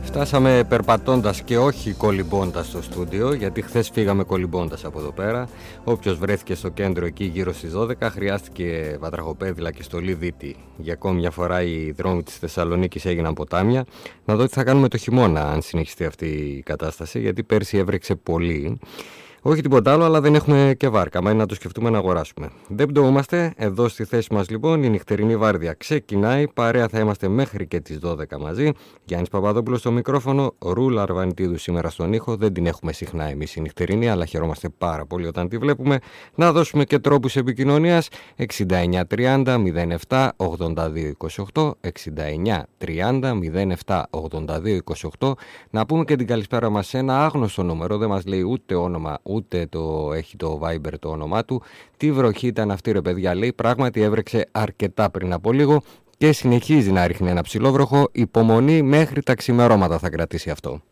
Φτάσαμε περπατώντας και όχι κολυμπώντας στο στούντιο, γιατί χθες φύγαμε κολυμπώντας από εδώ πέρα. Όποιος βρέθηκε στο κέντρο εκεί γύρω στις 12 χρειάστηκε βατραχοπέδιλα και στολή δίτη. Για ακόμη μια φορά οι δρόμοι της Θεσσαλονίκης έγιναν ποτάμια. Να δω τι θα κάνουμε το χειμώνα αν συνεχιστεί αυτή η κατάσταση, γιατί πέρσι έβρεξε πολύ. Όχι τίποτα άλλο, αλλά δεν έχουμε και βάρκα. Μα είναι να το σκεφτούμε να αγοράσουμε. Δεν πτωούμαστε. Εδώ στη θέση μας λοιπόν η νυχτερινή βάρδια ξεκινάει. Παρέα θα είμαστε μέχρι και τις 12 μαζί. Γιάννης Παπαδόπουλος στο μικρόφωνο. Ρούλα Αρβανιτίδου σήμερα στον ήχο. Δεν την έχουμε συχνά εμείς η νυχτερινή, αλλά χαιρόμαστε πάρα πολύ όταν τη βλέπουμε. Να δώσουμε και τρόπους επικοινωνίας. 6930 07 82 28. 6930 07 82 28. Να πούμε και την καλησπέρα μας σε ένα άγνωστο νούμερο. Δεν μας λέει ούτε όνομα, ούτε έχει το Viber το όνομά του. Τι βροχή ήταν αυτή ρε παιδιά, λέει. Πράγματι έβρεξε αρκετά πριν από λίγο και συνεχίζει να ρίχνει ένα ψηλόβροχο. Υπομονή μέχρι τα ξημερώματα θα κρατήσει αυτό.